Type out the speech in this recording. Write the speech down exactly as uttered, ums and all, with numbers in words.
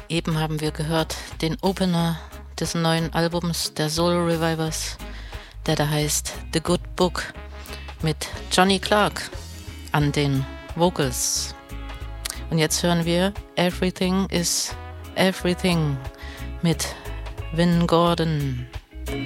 Eben haben wir gehört den Opener des neuen Albums der Soul Revivers, der da heißt The Good Book, mit Johnny Clark an den Vocals. Und jetzt hören wir Everything is Everything mit Vin Gordon.